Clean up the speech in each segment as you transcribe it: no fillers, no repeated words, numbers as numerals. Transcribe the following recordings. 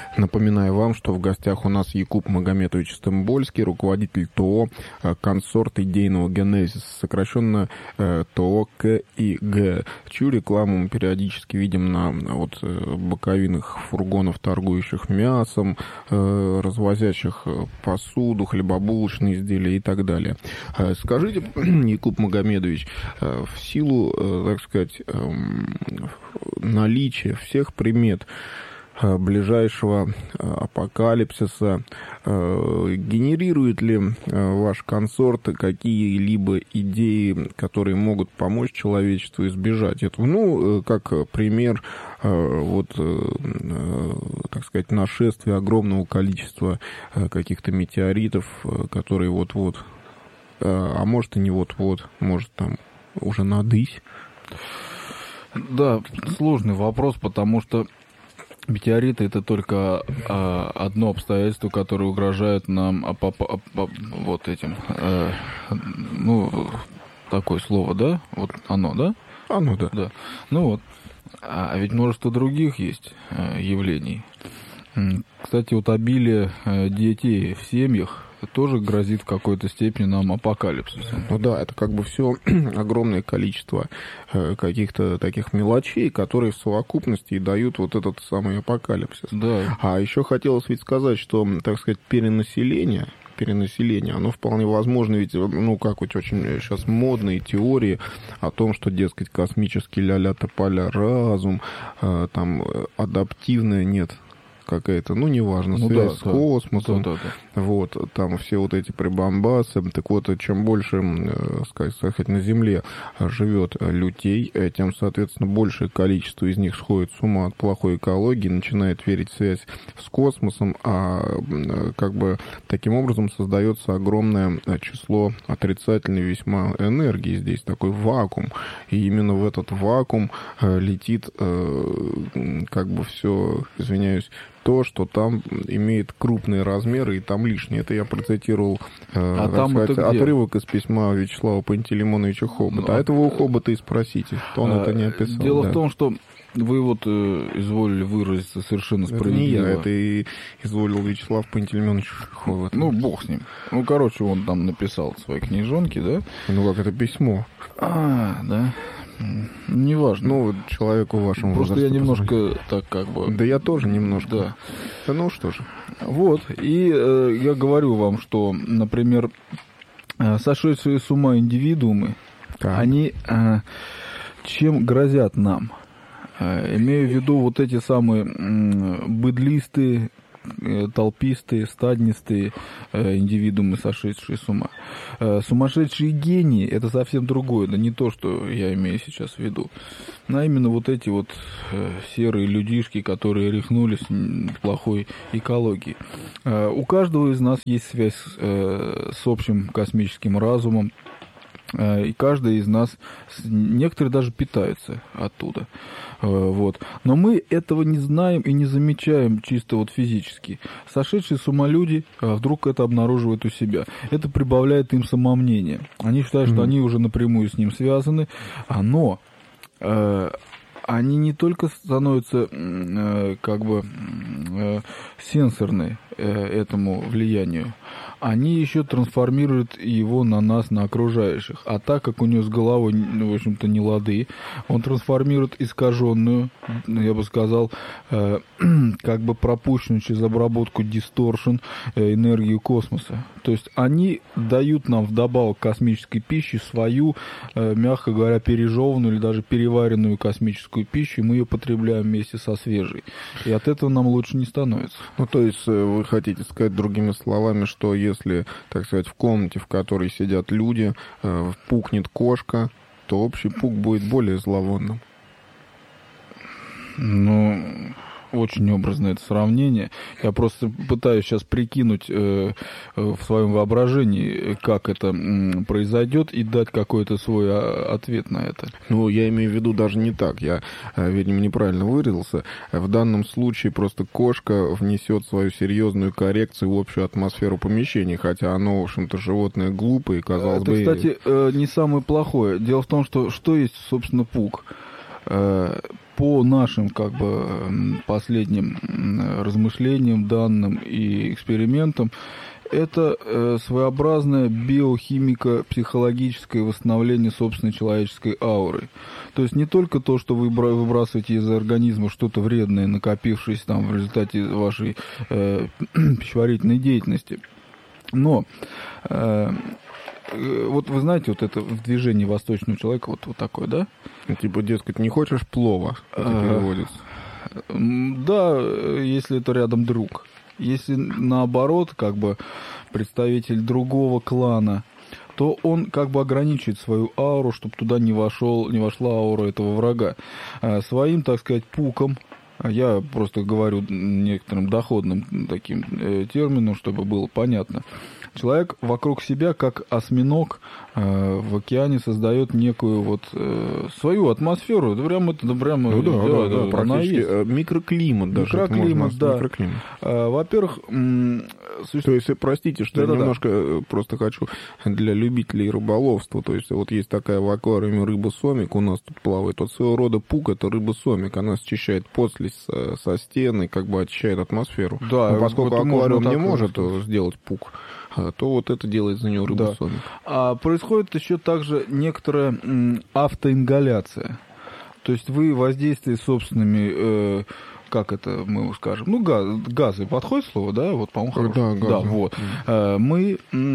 Напоминаю вам, что в гостях у нас Якуб Магомедович Стамбольский, руководитель ТО «Консорт идейного генезиса», сокращенно ТО КИГ, чью рекламу мы периодически видим на боковинах фургонов, торгующих мясом, развозящих посуду, хлебобулочные изделия и так далее. Скажите, Якуб Магомедович, в силу, так сказать, наличия всех примет ближайшего апокалипсиса, генерирует ли ваш консорт какие-либо идеи, которые могут помочь человечеству избежать этого? Ну, как пример, так сказать, нашествия огромного количества каких-то метеоритов, которые вот-вот, а может и не вот-вот, может там уже надысь. Да, сложный вопрос, потому что метеориты — это только одно обстоятельство, которое угрожает нам вот этим, такое слово, да? Вот оно, да? Оно, да. Да. Ну вот. А ведь множество других есть явлений. Кстати, вот обилие детей в семьях тоже грозит в какой-то степени нам апокалипсисом. Ну да, это как бы все огромное количество каких-то таких мелочей, которые в совокупности и дают вот этот самый апокалипсис. Да. А еще хотелось ведь сказать, что, так сказать, перенаселение, оно вполне возможно, ведь, как вот очень сейчас модные теории о том, что, дескать, космический ля-ля тополя разум, там, адаптивная, нет, какая-то, неважно, связь с космосом, вот, там все вот эти прибамбасы, так вот, чем больше, сказать, на Земле живет людей, тем, соответственно, большее количество из них сходит с ума от плохой экологии, начинает верить в связь с космосом, а как бы таким образом создается огромное число отрицательной весьма энергии, здесь такой вакуум, и именно в этот вакуум летит, как бы все, извиняюсь, то, что там имеет крупные размеры и там лишнее. Это я процитировал отрывок из письма Вячеслава Пантелеймоновича Хобота. А этого у Хобота и спросите. Он это не описал. Дело в том, что вы изволили выразиться совершенно справедливо. Это не я, это и изволил Вячеслав Пантелеймонович Хобот. Бог с ним. Он там написал в своей книжонке, да? Как это письмо. Да. Неважно. Человеку вашему просто я немножко так как бы... Да я тоже немножко. Да. Что же. Вот. И я говорю вам, что, например, сошедшие с ума индивидуумы, они чем грозят нам? Имею в виду вот эти самые быдлистые, толпистые, стаднистые индивидуумы, сошедшие с ума. Сумасшедшие гении — это совсем другое, да не то, что я имею сейчас в виду. А именно вот эти вот серые людишки, которые рехнулись в плохой экологии. У каждого из нас есть связь с общим космическим разумом, и каждый из нас, некоторые даже питаются оттуда. Вот. Но мы этого не знаем и не замечаем чисто вот физически. Сошедшие с ума люди вдруг это обнаруживают у себя. Это прибавляет им самомнение. Они считают, что они уже напрямую с ним связаны, но они не только становятся сенсорны этому влиянию, они еще трансформируют его на нас, на окружающих. А так как у него с головой, в общем-то, не лады, он трансформирует искаженную, я бы сказал, пропущенную через обработку дисторшн энергию космоса. То есть они дают нам вдобавок космической пищи свою, мягко говоря, пережеванную или даже переваренную космическую пищу, и мы ее потребляем вместе со свежей. И от этого нам лучше не становится. То есть вы хотите сказать другими словами, что если, так сказать, в комнате, в которой сидят люди, пукнет кошка, то общий пук будет более зловонным? Очень образное это сравнение. Я просто пытаюсь сейчас прикинуть в своем воображении, как это произойдет, и дать какой-то свой ответ на это. Я имею в виду даже не так. Я, видимо, неправильно выразился. В данном случае просто кошка внесет свою серьезную коррекцию в общую атмосферу помещения, хотя оно, в общем-то, животное глупое, казалось бы... Это, кстати, не самое плохое. Дело в том, что есть, собственно, пук. по нашим как бы последним размышлениям, данным и экспериментам, это своеобразное биохимико-психологическое восстановление собственной человеческой ауры. То есть не только то, что вы выбрасываете из организма что-то вредное, накопившееся там в результате вашей пищеварительной деятельности, но вот вы знаете, вот это в движении восточного человека вот такое, да? Типа, дескать, не хочешь плова, это переводится. Да, если это рядом друг. Если наоборот, как бы представитель другого клана, то он как бы ограничивает свою ауру, чтобы туда не вошла аура этого врага. Своим, так сказать, пуком, я просто говорю некоторым доходным таким термином, чтобы было понятно. Человек вокруг себя, как осьминог в океане, создает некую вот свою атмосферу. Это прямо практически микроклимат даже. Микроклимат, да. Микроклимат. Во-первых, то есть, простите, что я немножко просто хочу для любителей рыболовства. То есть, вот есть такая в аквариуме рыба-сомик, у нас тут плавает. Вот своего рода пук — это рыба-сомик. Она счищает подслизь со стены, как бы очищает атмосферу. Да, но поскольку вот аквариум не может сделать пук, то вот это делает за него рыба-сомик. Да. А происходит еще также некоторая автоингаляция. То есть вы воздействие собственными, как это мы скажем, ну, газы, подходит слово, да? Вот, по-моему, хорошо. Да, да, вот. Мы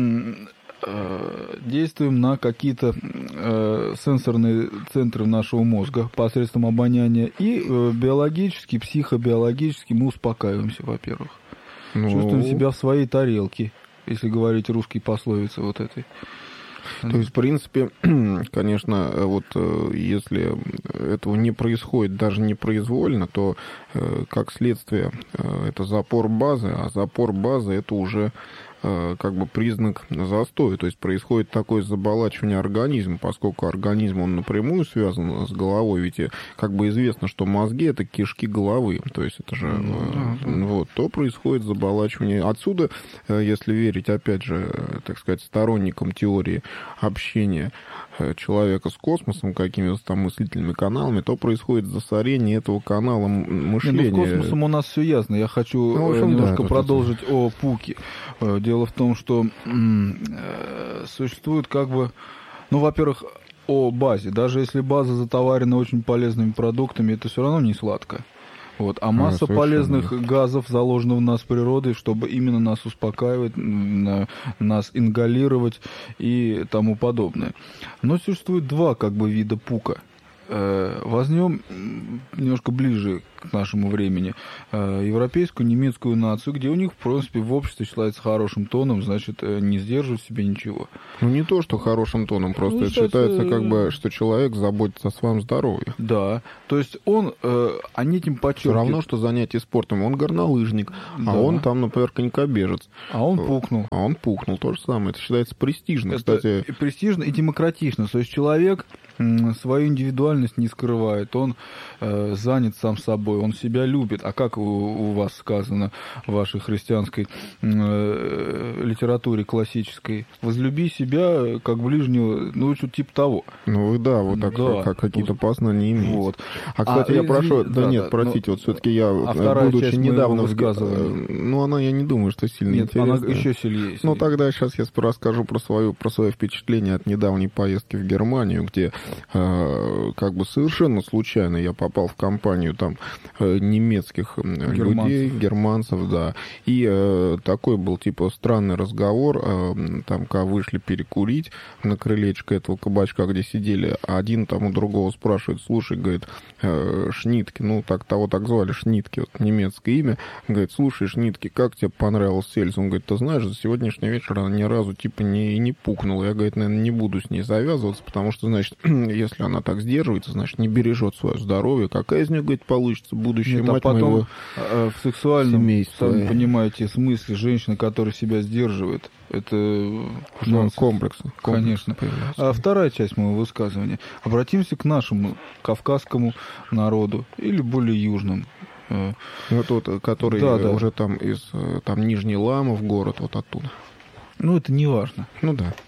действуем на какие-то сенсорные центры нашего мозга посредством обоняния, и биологически, психобиологически мы успокаиваемся, во-первых. Чувствуем себя в своей тарелке, если говорить русской пословице вот этой. То есть, в принципе, конечно, вот если этого не происходит даже непроизвольно, то как следствие это запор базы, а запор базы это уже как бы признак застоя. То есть происходит такое заболачивание организма, поскольку организм, он напрямую связан с головой, ведь как бы известно, что мозги — это кишки головы, то есть это же вот, то происходит заболачивание. Отсюда, если верить, опять же, так сказать, сторонникам теории общения человека с космосом, какими-то там мыслительными каналами, то происходит засорение этого канала мышления. С космосом у нас все ясно. Я хочу немножко продолжить о пуке. Дело в том, что существует как бы, ну, во-первых, о базе. Даже если база затоварена очень полезными продуктами, это все равно не сладко. Вот. А масса полезных газов заложена в нас природой, чтобы именно нас успокаивать, нас ингалировать и тому подобное. Но существует два как бы вида пука. Возьмем немножко ближе к нашему времени европейскую, немецкую нацию, где у них, в принципе, в обществе считается хорошим тоном, значит, не сдерживать себе ничего. Ну, не то, что хорошим тоном, просто считается, как бы, что человек заботится о своем здоровье. Да, то есть они этим подчеркивают. Все равно, что занятие спортом. Он горнолыжник, а он там, например, конькобежец. А он пукнул. То же самое. Это считается престижно, это кстати. Престижно и демократично. То есть человек свою индивидуальность не скрывает, он занят сам собой, он себя любит. А как у вас сказано в вашей христианской литературе классической? Возлюби себя как ближнего, ну, что типа того. Ну, да, вот так, да, как какие-то познания имеют. Вот. А, кстати, я прошу... простите, вот все-таки я, будучи недавно... Ну, я не думаю, что сильно интересная. Она еще сильнее. Ну, тогда сейчас я расскажу про свое впечатление от недавней поездки в Германию, где как бы совершенно случайно я попал в компанию там немецких людей, германцев, да. И такой был типа странный разговор, там, когда вышли перекурить на крылечко этого кабачка, где сидели, один там у другого спрашивает: слушай, говорит, Шнитке, ну, так звали, Шнитке, вот, немецкое имя, говорит: слушай, Шнитке, как тебе понравился Сельс? Он говорит: ты знаешь, за сегодняшний вечер она ни разу типа не пукнула. Я, говорит, наверное, не буду с ней завязываться, потому что, значит, если она так сдерживается, значит, не бережет свое здоровье. Какая из нее, говорит, получится будущая мать потом моего в сексуальном семейства? Сами понимаете, смысле женщина, которая себя сдерживает, это комплекс. Конечно. А вторая часть моего высказывания. Обратимся к нашему кавказскому народу или более южному. Вот тот, который уже там из Нижний Ламов город, вот оттуда. Ну, это не важно. Ну да.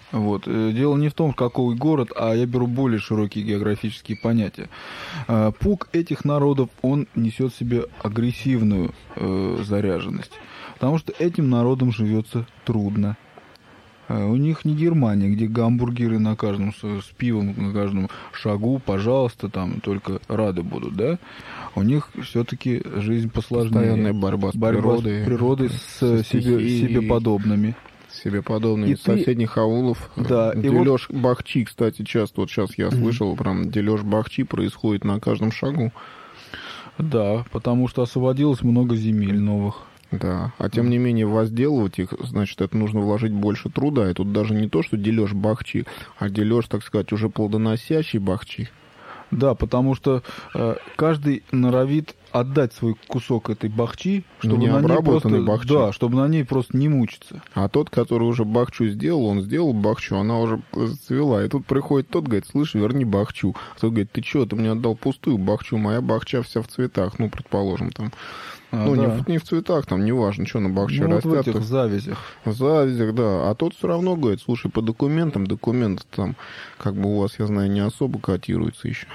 Вот. Дело не в том, какой город, а я беру более широкие географические понятия. Пук этих народов, он несет в себе агрессивную заряженность, потому что этим народам живется трудно. У них не Германия, где гамбургеры на каждом, с пивом на каждом шагу, пожалуйста, там только рады будут, да? У них все-таки жизнь посложнее. Постоянная борьба с природой, с себе подобными. Себе подобные из соседних аулов. Да, дележ бахчи, кстати, часто, вот сейчас я слышал, прям дележ бахчи происходит на каждом шагу. Да, потому что освободилось много земель новых. Да, а тем не менее возделывать их, значит, это нужно вложить больше труда. И тут даже не то, что дележ бахчи, а дележ, так сказать, уже плодоносящий бахчи. Да, потому что каждый норовит отдать свой кусок этой бахчи, чтобы не на ней просто, бахчи. да, чтобы на ней просто не мучиться. А тот, который уже бахчу сделал, он сделал бахчу, она уже зацвела. И тут приходит тот, говорит, слышь, верни бахчу. А тот говорит, ты что, ты мне отдал пустую бахчу, моя бахча вся в цветах, ну, предположим, там. Да. Не в цветах, там, неважно, что на бахче растет. Вот в этих завязях. В завязях, да. А тот все равно говорит, слушай, по документы там, как бы у вас, я знаю, не особо котируется еще.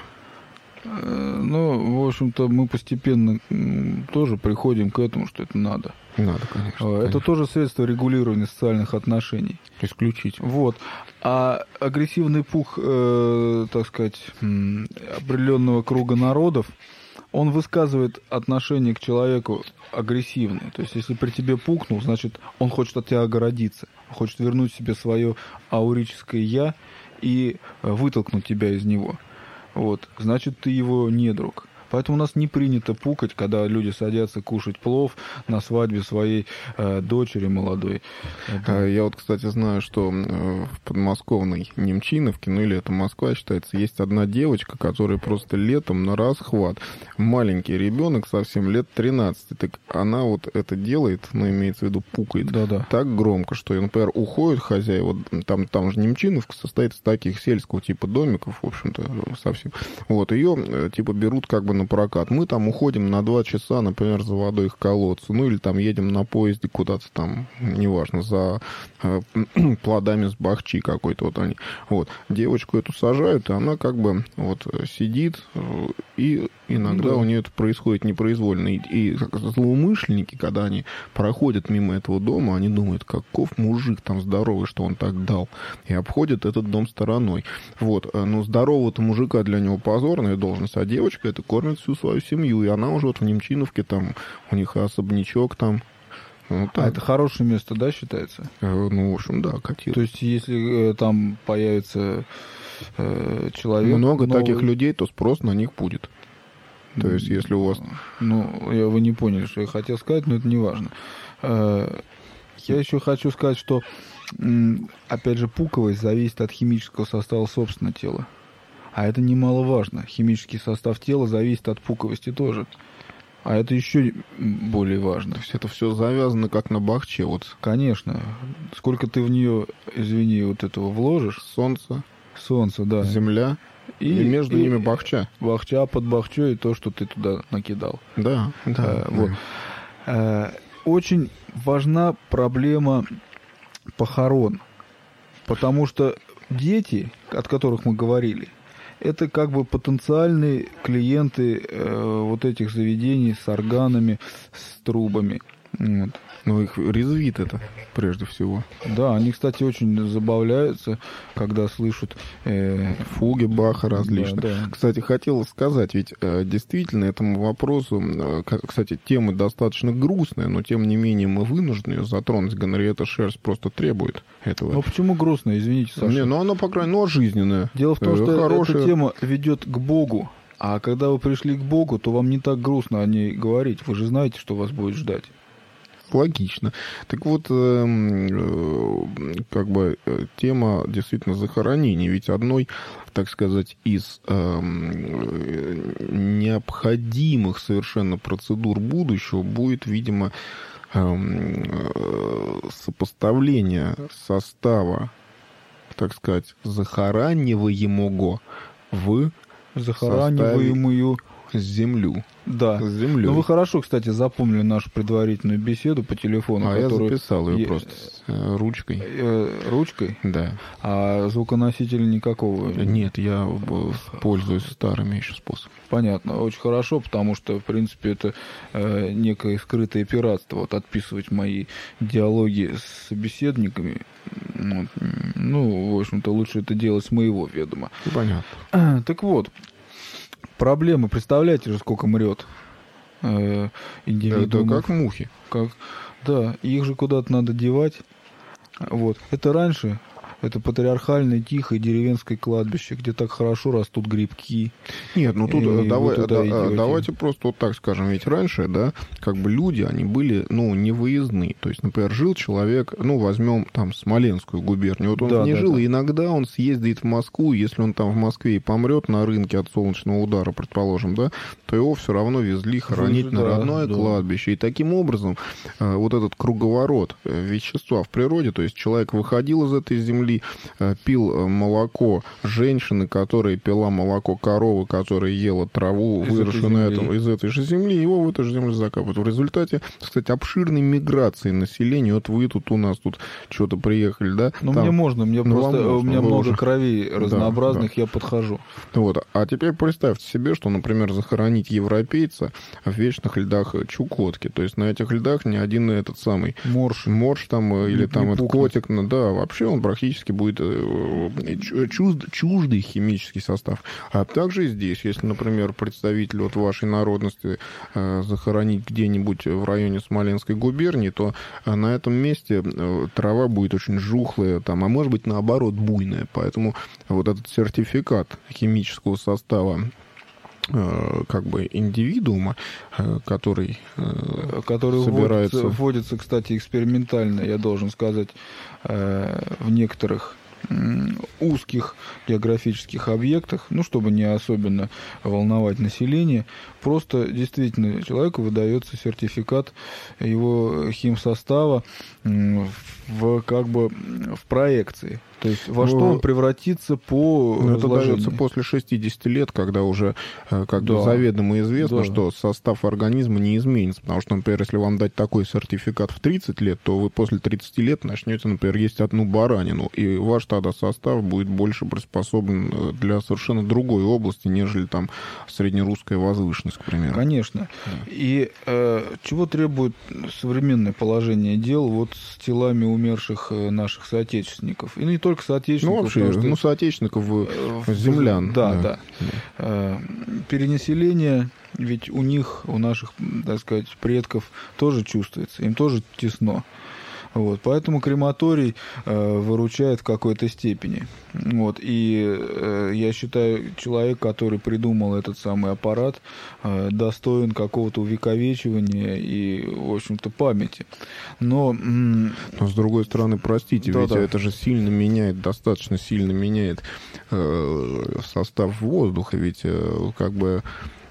Ну, в общем-то, мы постепенно тоже приходим к этому, что это надо. Надо, конечно. Это тоже средство регулирования социальных отношений. Исключительно. Вот. А агрессивный пух, так сказать, определенного круга народов, он высказывает отношение к человеку агрессивное. То есть, если при тебе пукнул, значит, он хочет от тебя огородиться. Он хочет вернуть себе свое аурическое «я» и вытолкнуть тебя из него. Вот. Значит, ты его недруг. Поэтому у нас не принято пукать, когда люди садятся кушать плов на свадьбе своей дочери молодой. Я вот, кстати, знаю, что в подмосковной Немчиновке, ну или это Москва считается, есть одна девочка, которая просто летом на расхват. Маленький ребенок, совсем лет 13. Так она вот это делает, ну, имеется в виду, пукает так громко, что, например, уходят хозяева, там же Немчиновка состоит из таких сельского типа домиков, в общем-то, совсем. Вот, ее, типа, берут как бы на прокат. Мы там уходим на 2 часа, например, за водой к колодцу, ну или там едем на поезде куда-то там, неважно, за плодами с бахчи какой-то вот они. Вот. Девочку эту сажают, и она как бы вот сидит, и иногда у нее это происходит непроизвольно. И злоумышленники, когда они проходят мимо этого дома, они думают, каков мужик там здоровый, что он так дал, и обходят этот дом стороной. Вот. Но здорового-то мужика для него позорная должность, а девочка это кормит всю свою семью, и она уже вот в Немчиновке, там, у них особнячок там. Вот а это хорошее место, да, считается? Ну, в общем, да, котируется. То есть, если там появится человек... Много таких людей, то спрос на них будет. То есть, если у вас... Ну, вы не поняли, что я хотел сказать, но это не важно. Я еще хочу сказать, что, опять же, пуковость зависит от химического состава собственного тела. А это немаловажно. Химический состав тела зависит от пуковости тоже. А это еще более важно. То есть это все завязано как на бахче. Вот. Конечно. Сколько ты в нее, извини, вот этого вложишь? Солнце, да. Земля. И между ними бахча. Бахча под бахчой и то, что ты туда накидал. Да. Вот. Очень важна проблема похорон. Потому что дети, от которых мы говорили, это как бы потенциальные клиенты вот этих заведений с органами, с трубами. Вот. Но их резвит это, прежде всего. Да, они, кстати, очень забавляются, когда слышат... фуги Баха различные. Да. Кстати, хотел сказать, ведь действительно этому вопросу, кстати, тема достаточно грустная, но тем не менее мы вынуждены ее затронуть. Генриетта Шерс просто требует этого. Ну почему грустная, извините, Саша? Не, ну она, по крайней мере, жизненная. Дело в том, что эта тема ведет к Богу. А когда вы пришли к Богу, то вам не так грустно о ней говорить. Вы же знаете, что вас будет ждать. Логично. Так вот, как бы тема действительно захоронений. Ведь одной, так сказать, из необходимых совершенно процедур будущего будет, видимо, сопоставление состава, так сказать, захораниваемого в захораниваемую землю. Да. С землей. Ну, вы хорошо, кстати, запомнили нашу предварительную беседу по телефону. Я записал ее просто ручкой. Ручкой? Да. А звуконосителя никакого? Нет, я пользуюсь старыми еще способами. Понятно. Очень хорошо, потому что, в принципе, это некое скрытое пиратство. Вот отписывать мои диалоги с собеседниками. Ну, в общем-то, лучше это делать с моего ведома. Понятно. Так вот. Проблемы, представляете же, сколько мрет индивидуумов. Это как мухи. Да, их же куда-то надо девать. Вот. Это раньше, это патриархальное, тихое деревенское кладбище, где так хорошо растут грибки. Нет, ну тут давайте просто вот так скажем. Ведь раньше, да, как бы люди, они были, не выездные. То есть, например, жил человек, возьмем там Смоленскую губернию. Вот он жил, и иногда он съездит в Москву, если он там в Москве и помрет на рынке от солнечного удара, предположим, да, то его все равно везли хоронить на родное кладбище. И таким образом вот этот круговорот вещества в природе, то есть человек выходил из этой земли, пил молоко женщины, которая пила молоко коровы, которая ела траву, выращенную из этой же земли, его в эту же землю закапывают. В результате, кстати, обширной миграции населения, вот вы тут у нас тут что-то приехали, да? Ну, мне можно, у меня много кровей разнообразных, я подхожу. Вот, а теперь представьте себе, что, например, захоронить европейца в вечных льдах Чукотки, то есть на этих льдах ни один этот самый морж там, или там этот котик, да, вообще он практически будет чуждый химический состав. А также и здесь, если, например, представитель вот вашей народности захоронить где-нибудь в районе Смоленской губернии, то на этом месте трава будет очень жухлая, там, а может быть, наоборот, буйная. Поэтому вот этот сертификат химического состава как бы индивидуума, который собирается... вводится, кстати, экспериментально, я должен сказать, в некоторых узких географических объектах, чтобы не особенно волновать население, просто действительно человеку выдается сертификат его химсостава в проекции. То есть во что он превратится по это дается после 60 лет, когда уже заведомо известно, что состав организма не изменится. Потому что, например, если вам дать такой сертификат в 30 лет, то вы после 30 лет начнете, например, есть одну баранину, и ваш тогда состав будет больше приспособлен для совершенно другой области, нежели там среднерусская возвышенность, к примеру. Конечно. Да. И чего требует современное положение дел вот с телами умерших наших соотечественников? И не только соотечественников. Соотечественников землян. Да. Перенаселение, ведь у наших, так сказать, предков тоже чувствуется, им тоже тесно. Вот, поэтому крематорий выручает в какой-то степени. Вот, и я считаю, человек, который придумал этот самый аппарат, достоин какого-то увековечивания и, в общем-то, памяти. Но с другой стороны, простите, ведь это же достаточно сильно меняет состав воздуха, ведь как бы,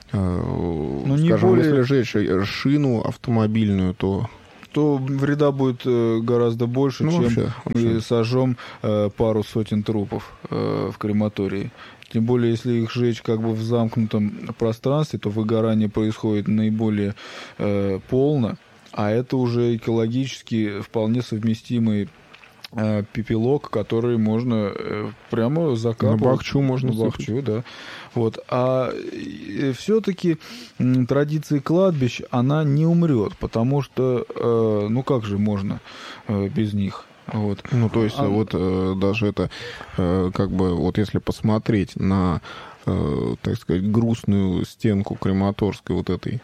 если сжечь шину автомобильную, то вреда будет гораздо больше, чем мы сожжем пару сотен трупов в крематории. Тем более, если их сжечь как бы в замкнутом пространстве, то выгорание происходит наиболее полно, а это уже экологически вполне совместимый пепелок, который можно прямо закапывать. На бахчу можно засыпать. Да. Вот. А все-таки традиция кладбищ, она не умрет, потому что, как же можно без них? Вот. То есть, даже это, как бы, вот если посмотреть на, так сказать, грустную стенку крематорской вот этой,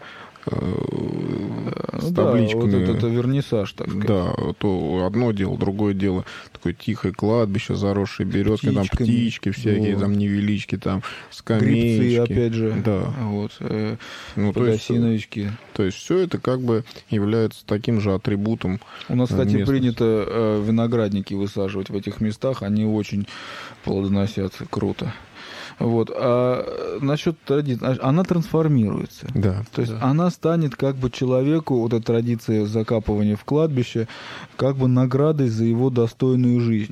с табличками. Вот это вернисаж, так сказать. Да, то одно дело, другое дело. Такое тихое кладбище, заросшее березкой, там птички всякие, там невелички, там скамеечки. Грибцы, опять же. Да. Подосиновички. То есть все это как бы является таким же атрибутом. У нас, кстати, принято виноградники высаживать в этих местах. Они очень плодоносят круто. Вот. А насчет традиции, она трансформируется. Да. То есть она станет как бы человеку, вот эта традиция закапывания в кладбище, как бы наградой за его достойную жизнь.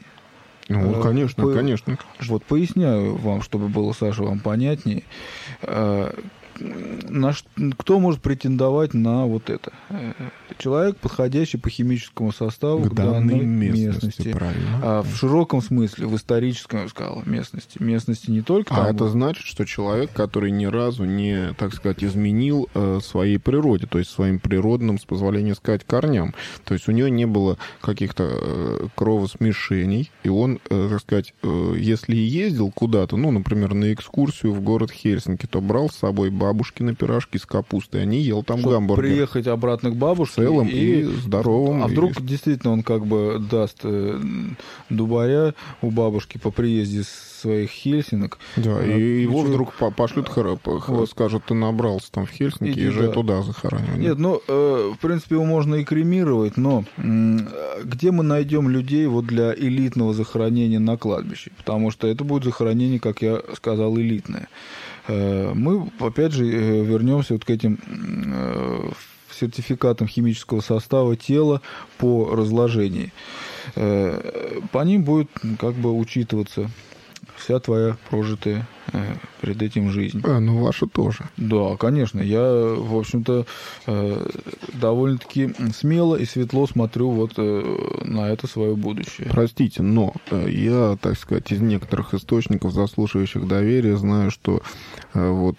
Конечно. Вот, поясняю вам, чтобы было, Саша, вам понятнее. кто может претендовать на вот это? Человек, подходящий по химическому составу к данной местности. Правильно. В широком смысле, в историческом, я сказал, местности не только там. Это значит, что человек, который ни разу не, так сказать, изменил своей природе, то есть своим природным, с позволения сказать, корням. То есть у него не было каких-то кровосмешений, и он, так сказать, если и ездил куда-то, ну, например, на экскурсию в город Хельсинки, то брал с собой бабушкины пирожки с капустой, а не ел там гамбургер. Приехать обратно к бабушке. Целым и здоровым. А вдруг действительно он как бы даст дубаря у бабушки по приезде своих Хельсинок. Да, и его вдруг пошлют, скажут, ты набрался там в Хельсинки, езжай туда захоранивай. Нет, ну, в принципе, его можно и кремировать, но где мы найдем людей вот для элитного захоронения на кладбище? Потому что это будет захоронение, как я сказал, элитное. Мы, опять же, вернемся вот к этим сертификатам химического состава тела по разложению. По ним будет как бы учитываться вся твоя прожитая перед этим жизнь. Ну, ваша тоже. Да, конечно. Я, в общем-то, довольно-таки смело и светло смотрю вот на это свое будущее. Простите, но я, так сказать, из некоторых источников, заслуживающих доверия, знаю, что вот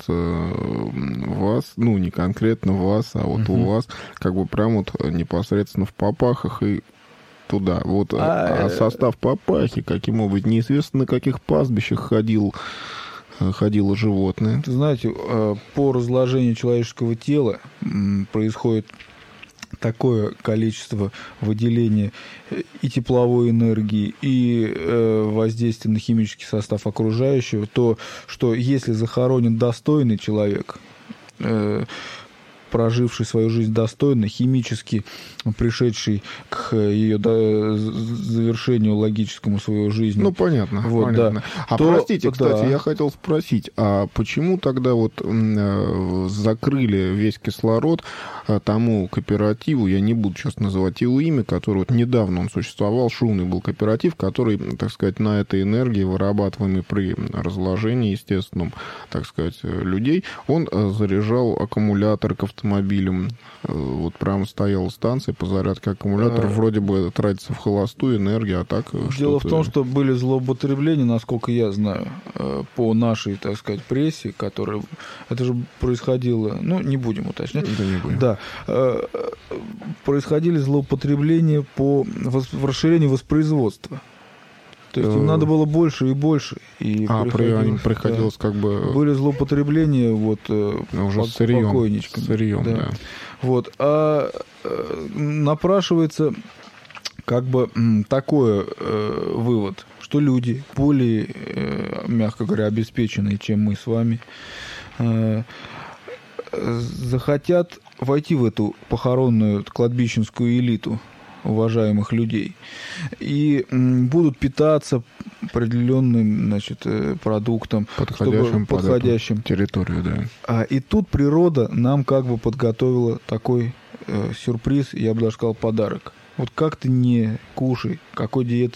вас, ну, не конкретно вас, а вот у вас, как бы прям вот непосредственно в папахах и туда. Вот, а состав папахи, каким образом, неизвестно, на каких пастбищах ходило животное. Знаете, по разложению человеческого тела происходит такое количество выделения и тепловой энергии, и воздействия на химический состав окружающего, то, что если захоронен достойный человек, проживший свою жизнь достойно, химически пришедший к ее завершению логическому своей жизни. Ну, понятно. Вот, понятно. Да. Простите, кстати, я хотел спросить, а почему тогда вот закрыли весь кислород тому кооперативу, я не буду сейчас называть его имя, который вот недавно он существовал, шумный был кооператив, который, так сказать, на этой энергии, вырабатываемой при разложении естественном, так сказать, людей, он заряжал аккумулятор к автомобилям. Вот прямо стояла станция по зарядке аккумулятора, вроде бы тратится в холостую энергию, а так... Дело в том, что были злоупотребления, насколько я знаю, по нашей, так сказать, прессе, которая... Это же происходило... Ну, не будем уточнять. Да, не будем. Да. Происходили злоупотребления по расширению воспроизводства. То есть им надо было больше и больше. И приходилось как бы... Были злоупотребления вот уже покойничками. Сырьем, да. Вот. А напрашивается как бы такой вывод, что люди более, мягко говоря, обеспеченные, чем мы с вами, захотят войти в эту похоронную кладбищенскую элиту уважаемых людей и будут питаться определенным, значит, продуктом, подходящим территорию, да. И тут природа нам как бы подготовила такой сюрприз, я бы даже сказал, подарок. Вот как ты не кушай, какой диеты